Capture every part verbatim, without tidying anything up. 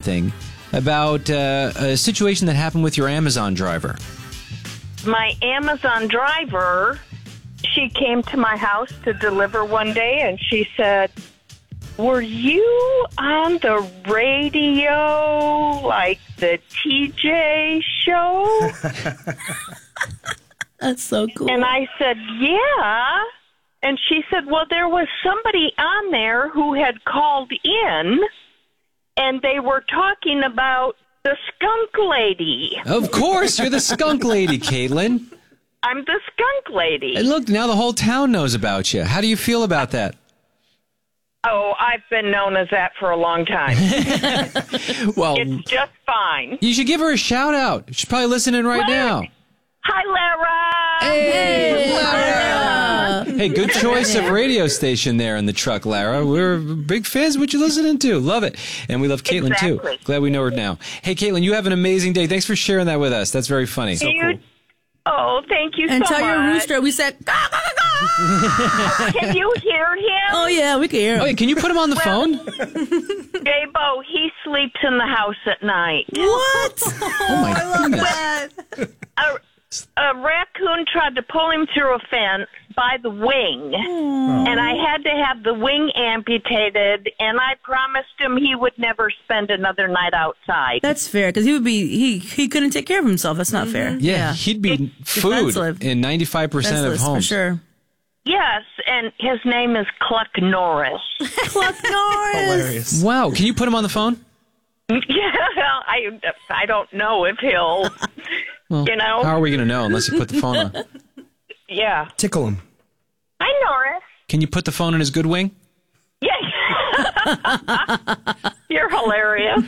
something about uh, a situation that happened with your Amazon driver. My Amazon driver, she came to my house to deliver one day, and she said, were you on the radio, like the T J show? That's so cool. And I said, yeah. And she said, well, there was somebody on there who had called in, and they were talking about the skunk lady. Of course, you're the skunk lady, Caitlin. I'm the skunk lady. And look, now the whole town knows about you. How do you feel about that? Oh, I've been known as that for a long time. Well, it's just fine. You should give her a shout out. She's probably listening right What? now. Hi, Lara. Hey, Lara. Hey, good choice of radio station there in the truck, Lara. We're big fans of what you're listening to. Love it. And we love Caitlin, Exactly. too. Glad we know her now. Hey, Caitlin, you have an amazing day. Thanks for sharing that with us. That's very funny. So you, cool. Oh, thank you and so much. tell your rooster we said, "Gah, gah, gah." Can you hear him? Oh, yeah, we can hear him. Oh, yeah, can you put him on the well, phone? Jabo, he sleeps in the house at night. What? Oh, my goodness. A, a raccoon tried to pull him through a fence by the wing, oh. and I had to have the wing amputated, and I promised him he would never spend another night outside. That's fair, because he would be he he couldn't take care of himself. That's not mm-hmm. fair. Yeah, yeah, he'd be food defensive. in ninety-five percent of homes. For sure. Yes, and his name is Cluck Norris. Cluck Norris. Hilarious. Wow, can you put him on the phone? Yeah, I, I don't know if he'll, well, you know. How are we going to know unless you put the phone on? Yeah. Tickle him. Hi, Norris. Can you put the phone in his good wing? Yes. You're hilarious.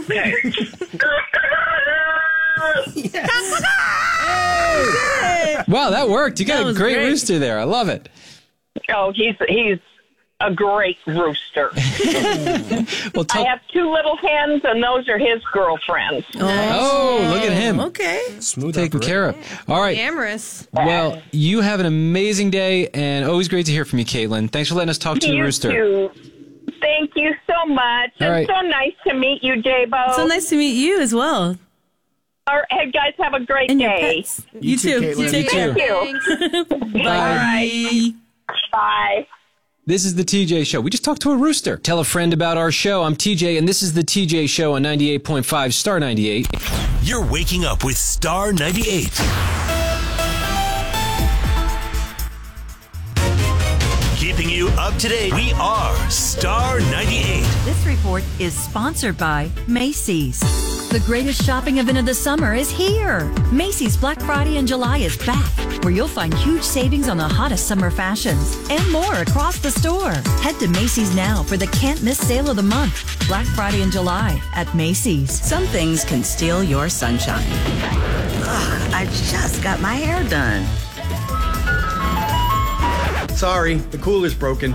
Wow, that worked. You got That a was great, great rooster there. I love it. Oh, he's he's a great rooster. Well, tell- I have two little hens, and those are his girlfriends. Oh, oh look at him. Okay. Smooth Taken operator. care of. All right. Amorous. Well, you have an amazing day, and always great to hear from you, Caitlin. Thanks for letting us talk to the You rooster. too. Thank you so much. All right. It's so nice to meet you, Jabo. So nice to meet you as well. All right, hey, guys, have a great And your day. pets. You You, too, too. Caitlin. You take You care. too. Thanks. Bye. All right. Bye. This is the T J Show. We just talked to a rooster. Tell a friend about our show. I'm T J, and this is the T J Show on ninety-eight point five Star ninety-eight. You're waking up with Star ninety-eight. Keeping you up to date, we are Star ninety-eight. This report is sponsored by Macy's. The greatest shopping event of the summer is here. Macy's Black Friday in July is back, where you'll find huge savings on the hottest summer fashions and more across the store. Head to Macy's now for the can't miss sale of the month. Black Friday in July at Macy's. Some things can steal your sunshine. Ugh, I just got my hair done. Sorry, the cooler's broken.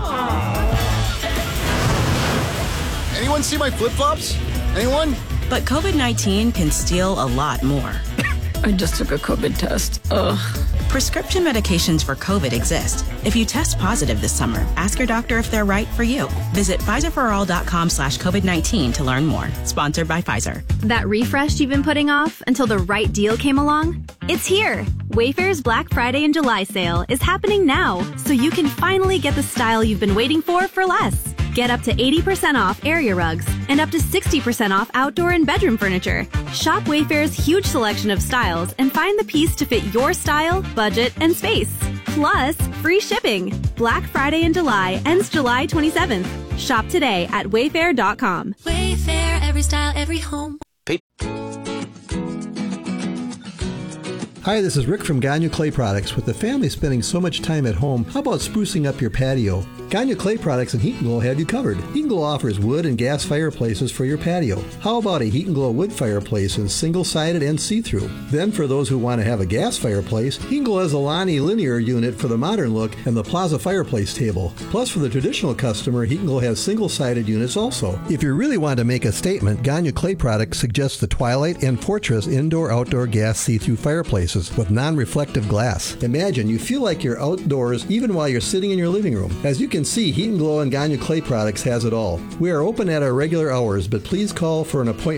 Anyone see my flip-flops? Anyone? But COVID nineteen can steal a lot more. I just took a COVID test. Ugh. Prescription medications for COVID exist. If you test positive this summer, ask your doctor if they're right for you. Visit Pfizerforall.com slash COVID-19 to learn more. Sponsored by Pfizer. That refresh you've been putting off until the right deal came along? It's here. Wayfair's Black Friday and July sale is happening now, so you can finally get the style you've been waiting for for less. Get up to eighty percent off area rugs and up to sixty percent off outdoor and bedroom furniture. Shop Wayfair's huge selection of styles and find the piece to fit your style, budget, and space. Plus, free shipping. Black Friday in July ends July twenty-seventh. Shop today at wayfair dot com. Wayfair, every style, every home. Hi, this is Rick from Gagne Clay Products. With the family spending so much time at home, how about sprucing up your patio? Gagne Clay Products and Heat and Glow have you covered. Heat and Glow offers wood and gas fireplaces for your patio. How about a Heat and Glow wood fireplace in single-sided and see-through? Then for those who want to have a gas fireplace, Heat and Glow has a Lonnie linear unit for the modern look and the Plaza fireplace table. Plus for the traditional customer, Heat and Glow has single-sided units also. If you really want to make a statement, Gagne Clay Products suggests the Twilight and Fortress indoor-outdoor gas see-through fireplaces with non-reflective glass. Imagine you feel like you're outdoors even while you're sitting in your living room. As you can see, Heat and Glow and Gagne Clay Products has it all. We are open at our regular hours, but please call for an appointment